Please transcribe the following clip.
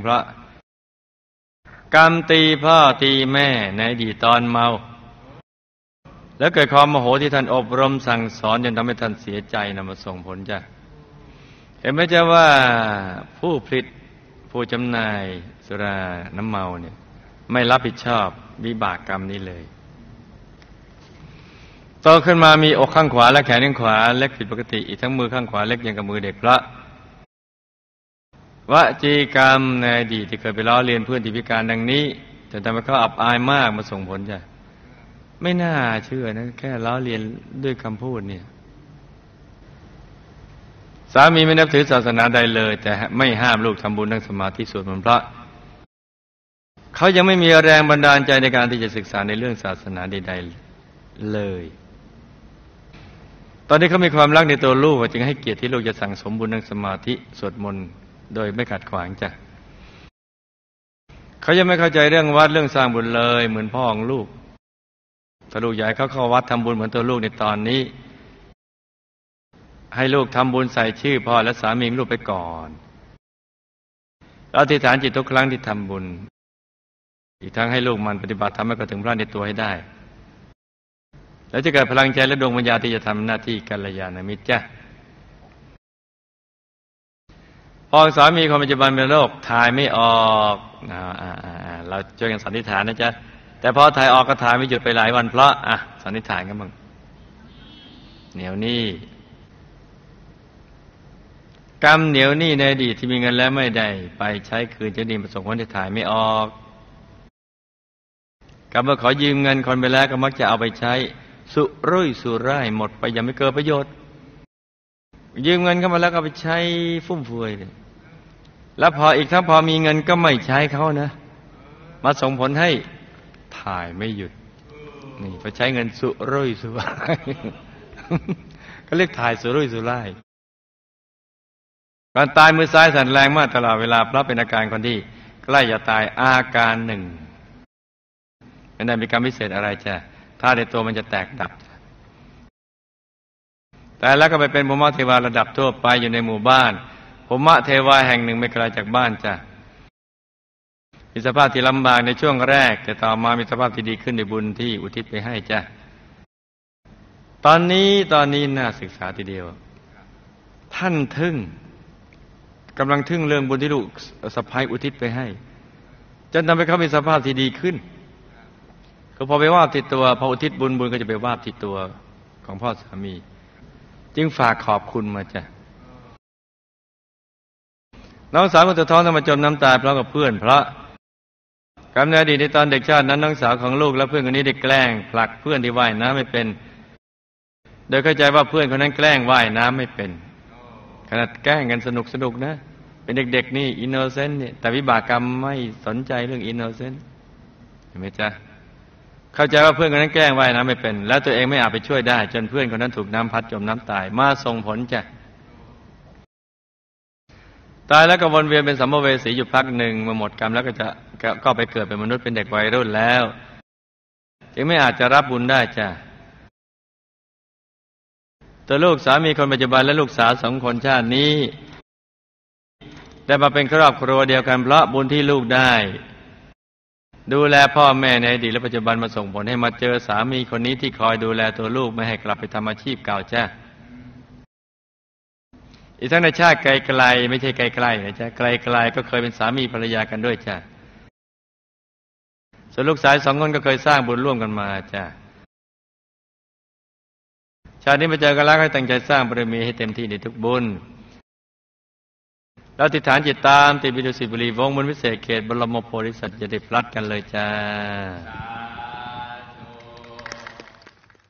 เพราะกรรมตีพ่อตีแม่ในอดีตตอนเมาแล้วเกิดความโมโหที่ท่านอบรมสั่งสอนจนทำให้ท่านเสียใจนำมาส่งผลจ้ะเห็นไหมจ๊ะว่าผู้ผลิตผู้จำหน่ายสุราน้ำเมาเนี่ยไม่รับผิดชอบวิบากกรรมนี้เลยโตขึ้นมามีอกข้างขวาและแขนข้างขวาเล็กผิดปกติอีกทั้งมือข้างขวาเล็กอย่างกับมือเด็กเพราะวจีกรรมในอดีตที่เคยไปล้อเลียนเพื่อนที่พิการดังนี้จนทำให้เขาอับอายมากมาส่งผลจ้ะไม่น่าเชื่อนะแค่ล้อเลียนด้วยคำพูดเนี่ยสามีไม่นับถือศาสนาใดเลยแต่ไม่ห้ามลูกทำบุญนั่งสมาธิสวดมนต์พระเขายังไม่มีแรงบันดาลใจในการที่จะศึกษาในเรื่องศาสนาใดๆเลยตอนนี้เขามีความรักในตัวลูกจึงให้เกียรติที่ลูกจะสั่งสมบุญนั่งสมาธิสวดมนต์โดยไม่ขัดขวางจ้ะเขายังไม่เข้าใจเรื่องวัดเรื่องสร้างบุญเลยเหมือนพ่อของลูกถ้าลูกอยากให้เขาเข้าวัดทำบุญเหมือนตัวลูกในตอนนี้ให้ลูกทำบุญใส่ชื่อพ่อและสามีของลูกไปก่อนแล้วอธิษฐานจิตทุกครั้งที่ทำบุญอีกทั้งให้ลูกมันปฏิบัติทำให้กระถึงพระในตัวให้ได้แล้วจะเกิดพลังใจและดวงปัญญาที่จะทำหน้าที่กัลยาณมิตรจ้ะพอสามีคนปัจจุบันเป็นโรคถ่ายไม่ออกเราช่วยกันสันนิษฐานนะจ๊ะแต่พอถ่ายออกก็ถ่ายไม่หยุดไปหลายวันเพราะสันนิษฐานกันบ้างเหนียวหนี้กรรมเหนียวหนี้ในอดีตที่มีเงินแล้วไม่ได้ไปใช้คืนจะดีประสงค์คนที่ถ่ายไม่ออกกรรมเมื่อขอยืมเงินคนไปแล้วก็มักจะเอาไปใช้สุรุ่ยสุร่ายหมดไปยังไม่เกิดประโยชน์ยืมเงินเข้ามาแล้วก็ไปใช้ฟุ่มเฟือยเลยแล้วพออีกทั้งพอมีเงินก็ไม่ใช้เขานะมาส่งผลให้ถ่ายไม่หยุดนี่ไปใช้เงินสุรุ่ยสุร่ายก็เรียกถ่ายสุรุ่ยสุร่ายการตายมือซ้ายสั่นแรงมากตลอดเวลาเพราะเป็นอาการคนที่ใกล้จะตายอาการหนึ่งไม่ได้มีกรรมพิเศษอะไรจ้ะถ้าในตัวมันจะแตกดับแต่แล้วก็ไปเป็นภูมิเทวาระดับทั่วไปอยู่ในหมู่บ้านภูมิเทวาแห่งหนึ่งไม่ไกลจากบ้านจ้ะมีสภาพที่ลำบากในช่วงแรกแต่ต่อมามีสภาพที่ดีขึ้นในบุญที่อุทิศไปให้จ้ะตอนนี้น่าศึกษาทีเดียวท่านกำลังทึ่งเรื่องบุญที่ลูกสะใภ้อุทิศไปให้จนทำให้เขามีสภาพที่ดีขึ้นคือพอไปวาดที่ตัวพออุทิศบุญก็จะไปวาดที่ตัวของพ่อสามีจึงฝากขอบคุณมาจ้ะน้องสาวคนสุดท้องทำมาจมน้ำตายพร้อมกับเพื่อนเพราะกรรมในอดีตในตอนเด็กชาตินั้นน้องสาวของลูกและเพื่อนคนนี้ได้แกล้งผลักเพื่อนที่ว่ายน้ำไม่เป็นโดยเข้าใจว่าเพื่อนคนนั้นแกล้งว่ายน้ำไม่เป็นขนาดแกล้งกันสนุกนะเป็นเด็กๆนี่อินโนเซนต์เนี่ยแต่วิบากกรรมไม่สนใจเรื่องอินโนเซนต์เห็นไหมจ๊ะเข้าใจว่าเพื่อนคนนั้นแกล้งว่ายน้ำไม่เป็นแล้วตัวเองไม่อาจไปช่วยได้จนเพื่อนคนนั้นถูกน้ำพัดจมน้ำตายมาส่งผลจ้ะตายแล้วก็วนเวียนเป็นสัมภเวสีอยู่พักหนึ่งมาหมดกรรมแล้วก็ไปเกิดเป็นมนุษย์เป็นเด็กวัยรุ่นแล้วจึงไม่อาจจะรับบุญได้จ้ะตัวลูกสามีคนปัจจุบันและลูกสาว2 คนชาตินี้ได้มาเป็นครอบครัวเดียวกันเพราะบุญที่ลูกได้ดูแลพ่อแม่ในอดีตและปัจจุบันมาส่งผลให้มาเจอสามีคนนี้ที่คอยดูแลตัวลูกไม่ให้กลับไปทำอาชีพเก่าจ้ะอีกทั้งในชาติไกลๆไม่ใช่ไกลๆนะจ๊ะไกลๆก็เคยเป็นสามีภรรยากันด้วยจ้ะส่วนลูกสาว2 คนก็เคยสร้างบุญร่วมกันมาจ้ะชาตินี้มาเจอกันแล้วให้ตั้งใจสร้างบารมีให้เต็มที่ในทุกบุญเราอธิษฐานจิตตามติดวิดุสิตบุรีวงศ์มนต์วิเศษเขตบรมโพธิสัตว์จะได้พลัดกันเลยจ้า